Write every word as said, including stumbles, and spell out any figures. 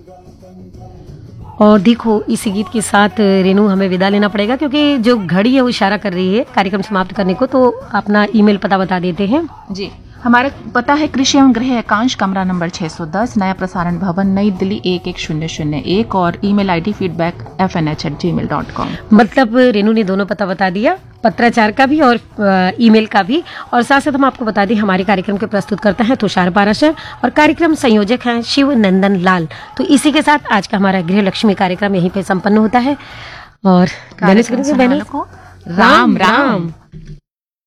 और देखो इसी गीत के साथ रेनू हमें विदा लेना पड़ेगा, क्योंकि जो घड़ी है वो इशारा कर रही है कार्यक्रम समाप्त करने को। तो अपना ईमेल पता बता देते हैं। जी, हमारा पता है कृषि एवं गृह एकांश, कमरा नंबर छह सौ दस, नया प्रसारण भवन, नई दिल्ली एक एक शून्य शून्य एक, और email ID feedback F N H eight जी मेल डॉट कॉम। मतलब रेनू ने दोनों पता बता दिया, पत्राचार का भी और ईमेल का भी। और साथ साथ हम आपको बता दें हमारे कार्यक्रम के प्रस्तुत करता है तुषार पाराशर और कार्यक्रम संयोजक हैं शिव नंदन लाल। तो इसी के साथ आज का हमारा गृह लक्ष्मी कार्यक्रम यहीं पे संपन्न होता है। और कार्यक्रम को राम राम।